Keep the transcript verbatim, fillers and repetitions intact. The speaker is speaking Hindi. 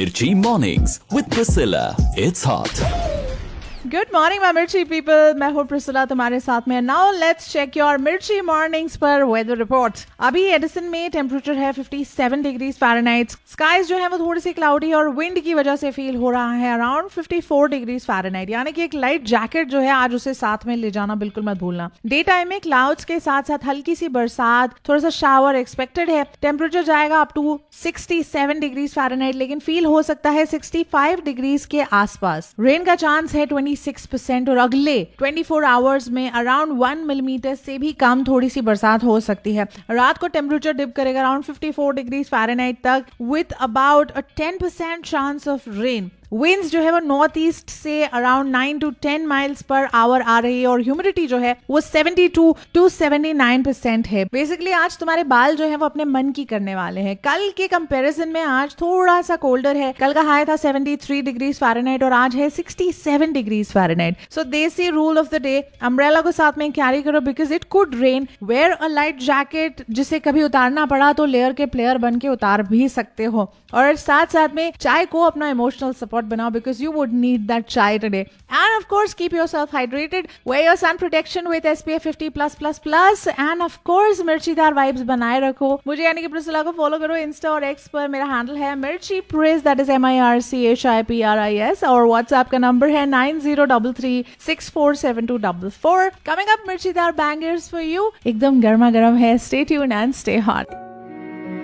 Mirchi Mornings with Priscilla. It's hot. Good morning my मिर्ची पीपल, मैं हूँ प्रिसिला तुम्हारे साथ में. नाउ लेट्स चेक योर मिर्ची मॉर्निंग्स पर वेदर रिपोर्ट. अभी एडिसन में टेम्परेचर है सत्तावन डिग्रीज फ़ारेनहाइट. स्काइज जो है वो थोड़ी सी क्लाउडी और विंड की वजह से फील हो रहा है अराउंड चौवन डिग्रीज फ़ारेनहाइट. यानी कि एक लाइट जैकेट जो है आज उसे साथ में ले जाना बिल्कुल मत भूलना. डे टाइम में क्लाउड्स के साथ साथ हल्की सी बरसात, थोड़ा सा शावर एक्सपेक्टेड है. टेम्परेचर जाएगा अप टू सड़सठ डिग्रीज फ़ारेनहाइट, लेकिन फील हो सकता है पैंसठ डिग्रीज के आसपास. रेन का चांस है छब्बीस परसेंट और अगले चौबीस आवर्स में अराउंड वन मिलीमीटर से भी कम थोड़ी सी बरसात हो सकती है. रात को टेम्परेचर डिप करेगा अराउंड चौवन डिग्रीज फ़ारेनहाइट तक with about a ten percent chance of rain. Winds जो है वो नॉर्थ ईस्ट से around nine to ten miles per hour आ रही है और ह्यूमिडिटी जो है वो बहत्तर टू उन्यासी परसेंट है. बेसिकली आज तुम्हारे बाल जो है वो अपने मन की करने वाले हैं. कल के कंपैरिजन में आज थोड़ा सा कोल्डर है. कल का हाई था तिहत्तर डिग्रीज फ़ारेनहाइट और आज है सड़सठ डिग्रीज फ़ारेनहाइट. सो देसी rule of the day, umbrella को साथ में कैरी करो because it could rain. Where a light jacket, जिसे कभी उतारना पड़ा तो लेयर के प्लेयर बन के उतार भी सकते हो. और साथ साथ में चाय को अपना इमोशनल सपोर्ट बनाओ because you would need that chai today. And of course keep yourself hydrated, wear your sun protection with S P F fifty plus plus plus and of course मिर्चीदार vibes बनाए रखो. मुझे यानी कि प्रिसिला को फॉलो करो इंस्टा और एक्स पर. मेरा हैंडल है मिर्ची प्रिस, that is M I R C H I P R I S, और व्हाट्सएप का नंबर है nine zero three three six four seven to four four. Coming up मिर्चीदार bangers for you, एकदम गर्मा गर्म है. Stay tuned and stay hot.